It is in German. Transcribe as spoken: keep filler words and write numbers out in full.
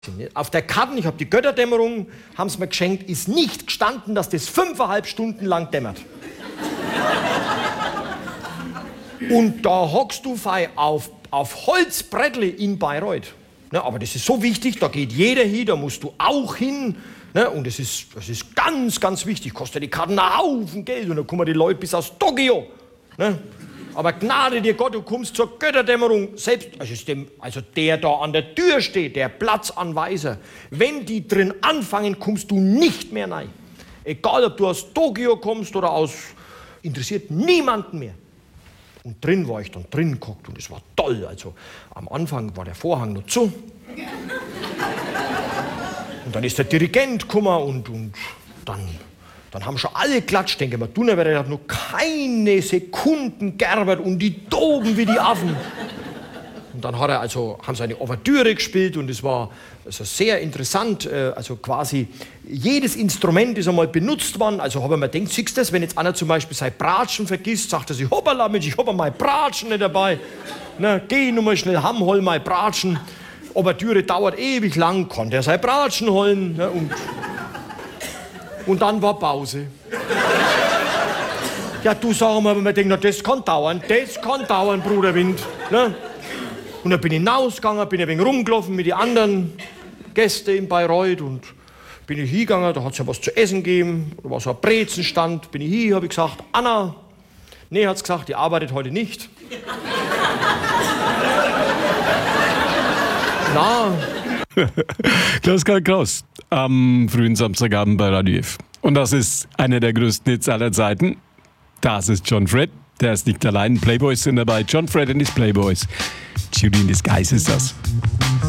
Auf der Karte, ich habe die Götterdämmerung, haben sie mir geschenkt, ist nicht gestanden, dass das fünfeinhalb Stunden lang dämmert. Und da hockst du fei auf, auf Holzbrettle in Bayreuth. Ne, aber das ist so wichtig, da geht jeder hin, da musst du auch hin. Ne, und das ist, das ist ganz, ganz wichtig, kostet die Karten einen Haufen Geld und dann kommen die Leute bis aus Tokio. Ne? Aber Gnade dir Gott, du kommst zur Götterdämmerung selbst, also, dem, also der da an der Tür steht, der Platzanweiser, wenn die drin anfangen, kommst du nicht mehr rein. Egal, ob du aus Tokio kommst oder aus, interessiert niemanden mehr. Und drin war ich dann drin geguckt und es war toll. Also am Anfang war der Vorhang noch zu. Und dann ist der Dirigent gekommen und, und dann... Dann haben schon alle geklatscht, denke ich mal. Dunnerwetter hat noch keine Sekunden gerbert und die toben wie die Affen. Und dann hat er also, haben sie eine Ouvertüre gespielt und es war also sehr interessant. Also quasi jedes Instrument ist einmal benutzt worden. Also habe ich mir gedacht, siehst du das, wenn jetzt einer zum Beispiel sein Bratschen vergisst, sagt er sich, hoppala, Mensch, ich habe mein Bratschen nicht dabei. Na, geh nur mal schnell ham, hol mein Bratschen. Ouvertüre dauert ewig lang, konnte er sein Bratschen holen. Ne, und Und dann war Pause. Ja, du sag mal, wenn man denkt, na, das kann dauern, das kann dauern, Bruder Wind. Ne? Und dann bin ich hinausgegangen, bin ein wenig rumgelaufen mit den anderen Gästen in Bayreuth und bin ich hingegangen, da hat es ja was zu essen gegeben, da war so ein Brezenstand, bin ich hin, habe ich gesagt, Anna, nee, hat es gesagt, die arbeitet heute nicht. Na, Klaus-Karl Kraus am frühen Samstagabend bei Radio F. Und das ist einer der größten Hits aller Zeiten. Das ist John Fred. Der ist nicht allein. Playboys sind dabei. John Fred and his Playboys. Judy in Disguise ist das.